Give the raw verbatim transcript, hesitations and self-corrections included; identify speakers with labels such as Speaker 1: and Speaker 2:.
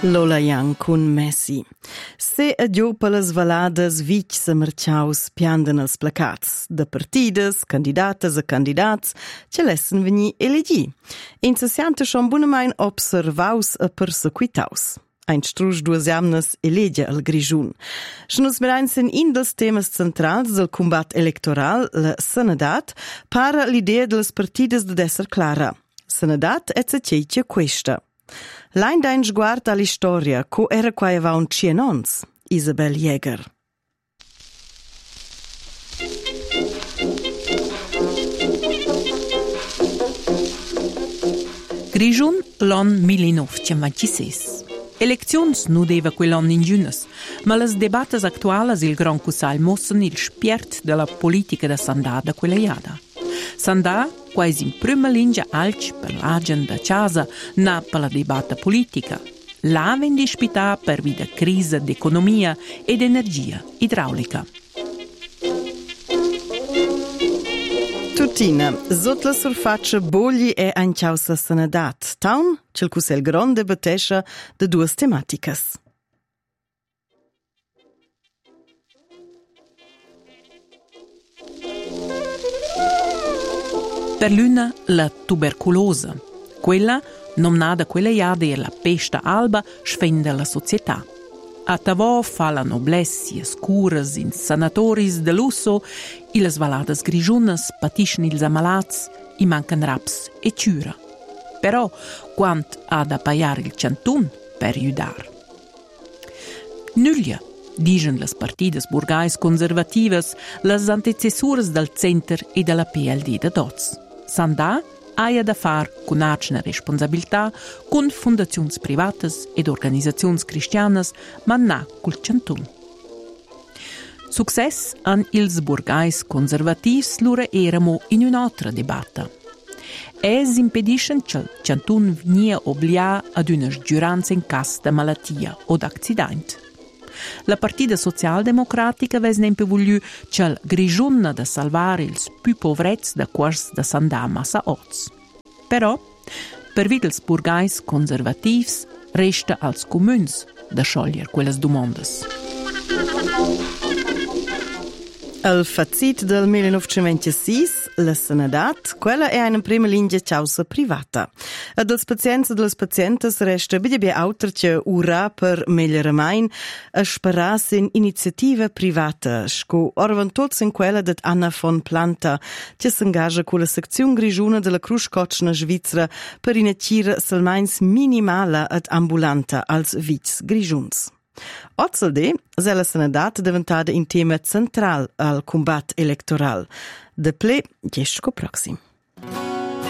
Speaker 1: Lola Young con Messi. Se adio per las valadas vic se marciaus piandan els placats, de partides, candidates e candidats, ce lessen veni elegi. In se sianta schon bunemain observaus e persequitaus. Ein strusch duas jamnas elegia al Grischun. Schnus merains in in dels temas centrals del combat electoral, la Senadat, para l'idea de las partides de esser clara. Senadat et se ceicia questa. Lein dein sguard all'istoria, co era quai ava un cienons, Isabel Jäger.
Speaker 2: Grischun l'an millenovecentoventisei. Eleczions nu deva quell'anno in giunes, ma les debattes actualas il Gran Cussagl mossen il spiert della politica da Sandà da quella iada. Sandà, quasi in prima linea alc per l'agenda casa, na per la debatta politica. La vendi spità per vida crisi d'economia ed energia idraulica.
Speaker 1: Tutina, sot la surfaccia bogli e anciausa Senadat, taun, cel cusel grande batescia de duas tematicas.
Speaker 2: Per l'una la tuberculosa, quella nomnada quella iada e la pesta alba sfenda la società. A tavò fa la noblessia scuras in sanatoris de lusso e las valadas grigiunas patiscono ils ammalats e mancan raps e ciura. Però quant ha da paiar il cantun per aiudar? Nullia, dicono las partidas burgais conservativas, las antecessuras del Center e della P L D de Doz. Sandà haja da far con acna responsabilità con fondazions privatas ed organizazions cristianas, ma na cul cantun. Success an ils burgais conservativs lura eramo in un'altra debatta. Es impediscen che cantun venia oblia ad una giuranza in cas de malattia o d'accident. La partida socialdemocratica ves nempe vogliu che Grischun da salvare ils più povrets da quars da Sandà massa oz. Però, per vid els burgais conservativs, resta als communs da scioglier quelles domandas.
Speaker 1: El fazit del millenovecentoventisei, la Senadat, quella è una prima linea causa privata. Ad els pazients e dels pazientes resta bide bie auterce ura per meglieramain a speras in iniziativa privata, sco orvan tots in quella dat Anna von Planta, che s'engaja con la sezione grigiuna della Cruz Cotschna Svizzera per inacire salmains minimala ad ambulanta als vits grigiuns. Ozzelde è la Senadat diventata un tema central al combat electoral. De ple, jesco proxim.